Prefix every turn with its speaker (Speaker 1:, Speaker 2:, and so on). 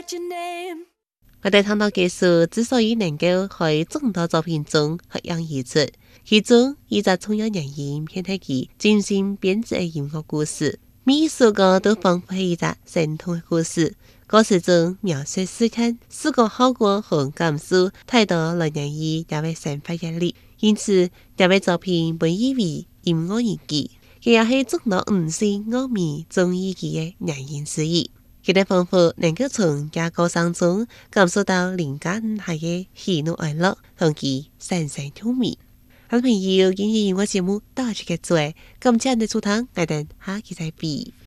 Speaker 1: 我哋睇到技術之所以能夠喺眾多作品中發揚而出，其中以隻重要原因偏係其精心編織嘅音樂故事，每一首歌都仿佛係一隻生動嘅故事。歌詞中描述事件、視覺效果和感受，太多來源於這位生活經歷，因此這位作品被譽為音樂日記，佢也係眾多五星樂迷中意佢嘅原因之一。佢哋仿佛能夠從佢歌聲中感受到靈感下嘅喜怒哀樂，同佢深深入迷。好朋友，今日音樂節目到此結束，感謝你收聽，我哋下期再會。